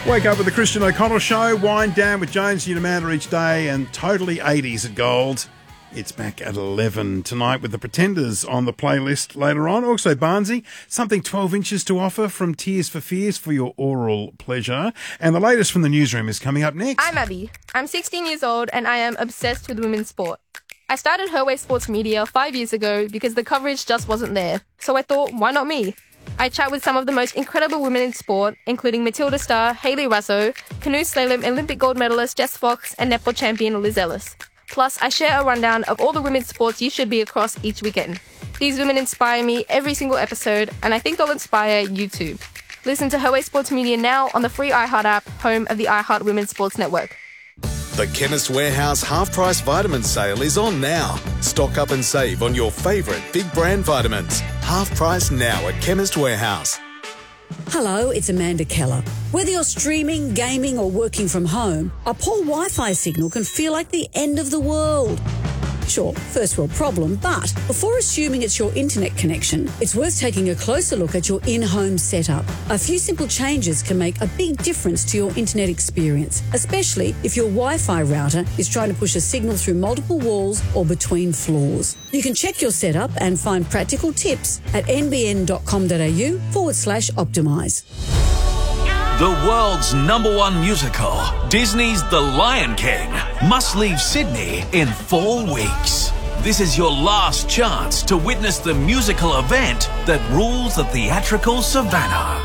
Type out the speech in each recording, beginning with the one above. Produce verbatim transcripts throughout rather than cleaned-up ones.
Wake up with the Christian O'Connell Show, wind down with Jones and Amanda each day, and totally eighties at Gold. It's back at eleven tonight with the Pretenders on the playlist later on. Also, Barnsey, something twelve inches to offer from Tears for Fears for your oral pleasure. And the latest from the newsroom is coming up next. I'm Abby. I'm sixteen years old and I am obsessed with women's sport. I started Her Way Sports Media five years ago because the coverage just wasn't there. So I thought, why not me? I chat with some of the most incredible women in sport, including Matilda Starr, Hayley Raso, canoe slalom Olympic gold medalist Jess Fox, and netball champion Liz Ellis. Plus, I share a rundown of all the women's sports you should be across each weekend. These women inspire me every single episode, and I think they'll inspire you too. Listen to Her Way Sports Media now on the free iHeart app, home of the iHeart Women's Sports Network. The Chemist Warehouse half-price vitamin sale is on now. Stock up and save on your favourite big brand vitamins. Half price now at Chemist Warehouse. Hello, it's Amanda Keller. Whether you're streaming, gaming or working from home, a poor Wi-Fi signal can feel like the end of the world. Sure, first world problem, but before assuming it's your internet connection, it's worth taking a closer look at your in-home setup. A few simple changes can make a big difference to your internet experience, especially if your Wi-Fi router is trying to push a signal through multiple walls or between floors. You can check your setup and find practical tips at nbn.com.au forward slash optimise. The world's number one musical, Disney's The Lion King, must leave Sydney in four weeks. This is your last chance to witness the musical event that rules the theatrical savannah.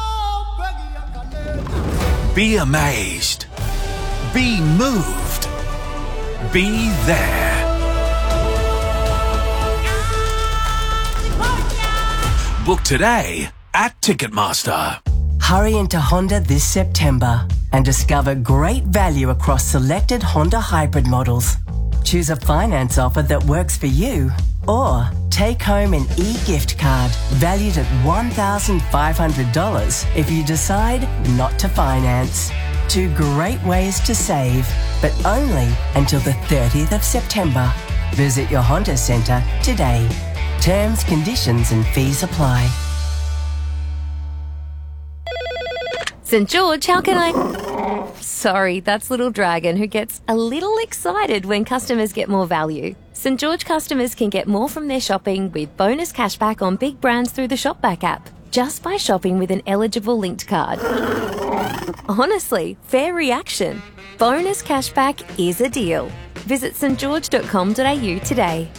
Be amazed. Be moved. Be there. Book today at Ticketmaster. Hurry into Honda this September and discover great value across selected Honda hybrid models. Choose a finance offer that works for you, or take home an e-gift card valued at one thousand five hundred dollars if you decide not to finance. Two great ways to save, but only until the thirtieth of September. Visit your Honda Centre today. Terms, conditions and fees apply. St George, how can I... Sorry, that's Little Dragon, who gets a little excited when customers get more value. St George customers can get more from their shopping with bonus cashback on big brands through the Shopback app, just by shopping with an eligible linked card. Honestly, fair reaction. Bonus cashback is a deal. Visit st george dot com dot a u today.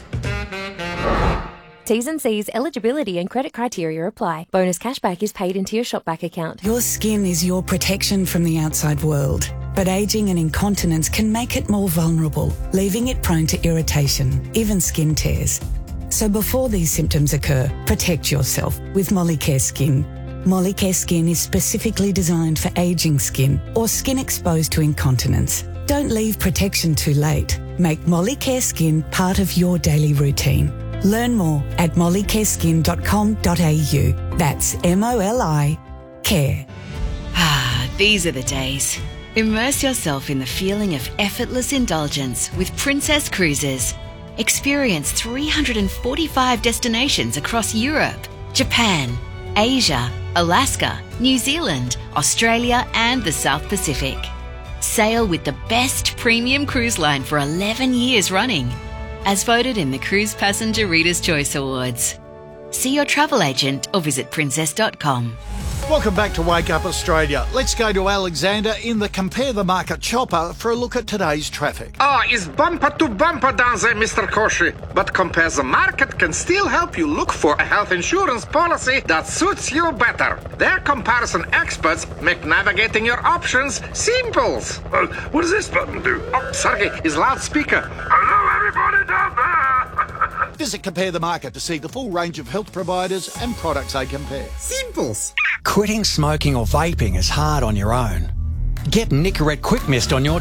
T's and C's, eligibility and credit criteria apply. Bonus cashback is paid into your Shopback account. Your skin is your protection from the outside world, but ageing and incontinence can make it more vulnerable, leaving it prone to irritation, even skin tears. So before these symptoms occur, protect yourself with Molicare Skin. Molicare Skin is specifically designed for ageing skin or skin exposed to incontinence. Don't leave protection too late. Make Molicare Skin part of your daily routine. Learn more at molicare skin dot com dot a u. That's M O L I care. Ah, these are the days. Immerse yourself in the feeling of effortless indulgence with Princess Cruises. Experience three hundred forty-five destinations across Europe, Japan, Asia, Alaska, New Zealand, Australia and the South Pacific. Sail with the best premium cruise line for eleven years running, as voted in the Cruise Passenger Reader's Choice Awards. See your travel agent or visit princess dot com. Welcome back to Wake Up Australia. Let's go to Alexander in the Compare the Market chopper for a look at today's traffic. Ah, it's bumper to bumper down there, Mister Koshi. But Compare the Market can still help you look for a health insurance policy that suits you better. Their comparison experts make navigating your options simple. Uh, what does this button do? Oh, Sergey, his loudspeaker. Hello, everybody down there. Visit Compare the Market to see the full range of health providers and products they compare. Simples. Quitting smoking or vaping is hard on your own. Get Nicorette Quick Mist on your